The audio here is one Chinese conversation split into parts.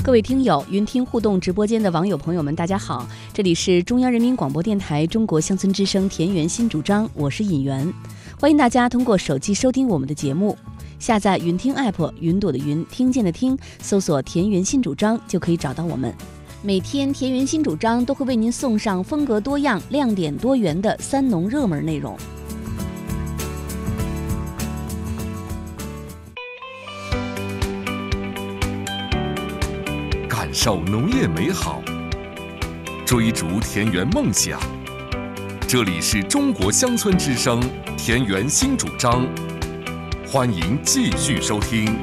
各位听友，云听互动直播间的网友朋友们，大家好，这里是中央人民广播电台中国乡村之声田园新主张，我是尹媛，欢迎大家通过手机收听我们的节目。下载云听 app， 云朵的云，听见的听，搜索田园新主张就可以找到我们。每天田园新主张都会为您送上风格多样、亮点多元的三农热门内容。 感受农业美好，追逐田园梦想。这里是中国乡村之声田园新主张，欢迎继续收听。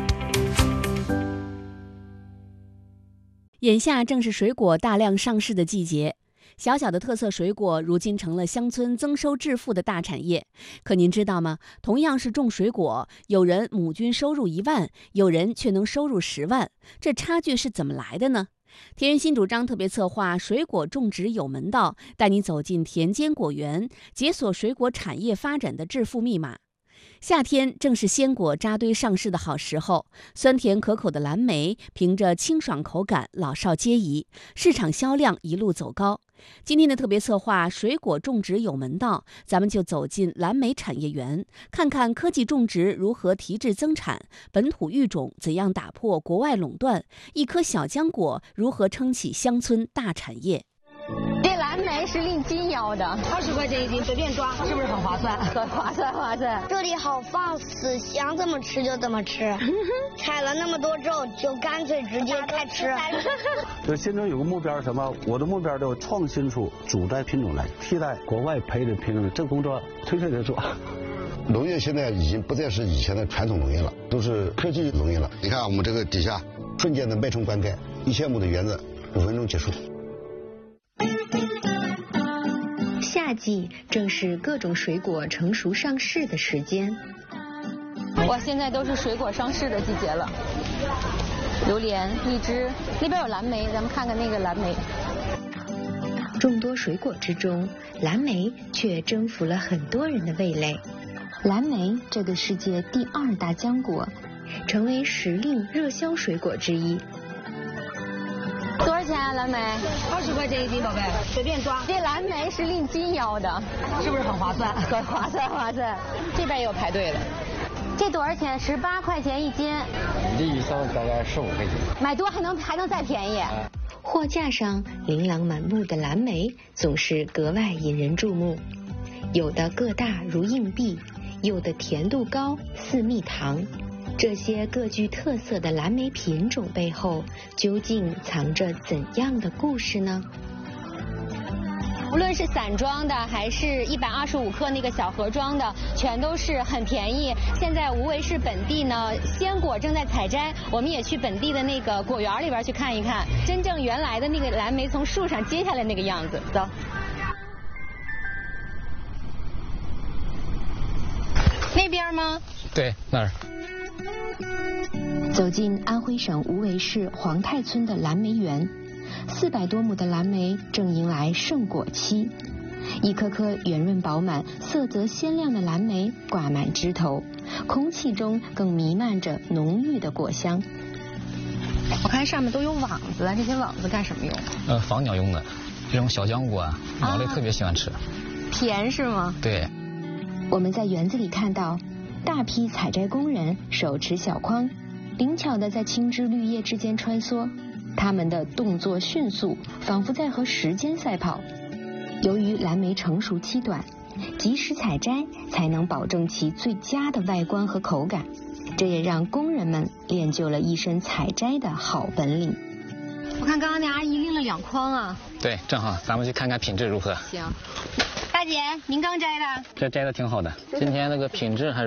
眼下正是水果大量上市的季节，小小的特色水果如今成了乡村增收致富的大产业。可您知道吗？同样是种水果，有人亩均收入1万，有人却能收入10万，这差距是怎么来的呢？田园新主张特别策划水果种植有门道，带你走进田间果园，解锁水果产业发展的致富密码。夏天正是鲜果扎堆上市的好时候，酸甜可口的蓝莓凭着清爽口感老少皆宜，市场销量一路走高。今天的特别策划水果种植有门道，咱们就走进蓝莓产业园，看看科技种植如何提质增产，本土育种怎样打破国外垄断，一颗小浆果如何撑起乡村大产业。 这蓝莓是令斤腰的，20块钱一斤，随便抓，是不是很划算？很划算，划算。 这里好放肆，想怎么吃就怎么吃。采了那么多之后，就干脆直接开吃。 就现在有个目标是什么？我的目标就创新出主代品种来替代国外培的品种，这个工作推推着做。 农业现在已经不再是以前的传统农业了，都是科技农业了。你看我们这个底下瞬间的脉冲灌溉，1000亩的园子5分钟结束。 夏季正是各种水果成熟上市的时间。 哇，现在都是水果上市的季节了，榴莲、荔枝，那边有蓝莓，咱们看看那个蓝莓。 众多水果之中，蓝莓却征服了很多人的味蕾。蓝莓这个世界第2大浆果，成为时令热销水果之一。 多少钱啊？蓝莓 20块钱一斤，宝贝，随便抓。 这蓝莓是令斤腰的， 是不是很划算？ 很划算，划算。这边也有排队的。这多少钱？18块钱一斤。 这一箱大概15块钱。 买多还能再便宜。 货架上琳琅满目的蓝莓总是格外引人注目，有的个大如硬币，有的甜度高似蜜糖。这些各具特色的蓝莓品种背后，究竟藏着怎样的故事呢？ 无论是散装的还是125克那个小盒装的，全都是很便宜。现在无为市本地呢，鲜果正在采摘，我们也去本地的那个果园里边去看一看，真正原来的那个蓝莓从树上接下来那个样子。走。那边吗？ 对，那儿。 走进安徽省无为市黄泰村的蓝莓园，400多亩的蓝莓正迎来盛果期，一颗颗圆润饱满、色泽鲜亮的蓝莓挂满枝头，空气中更弥漫着浓郁的果香。 我看上面都有网子，这些网子干什么用？ 防鸟用的，这种小浆果啊，鸟类特别喜欢吃。 甜是吗？ 对。 我们在园子里看到大批采摘工人手持小筐，灵巧地在青枝绿叶之间穿梭，他们的动作迅速，仿佛在和时间赛跑。由于蓝莓成熟期短，及时采摘才能保证其最佳的外观和口感，这也让工人们练就了一身采摘的好本领。 我看刚刚那阿姨拎了2筐啊。 对，正好，咱们去看看品质如何。 行。大姐，您刚摘的？ 这摘的挺好的，今天那个品质还是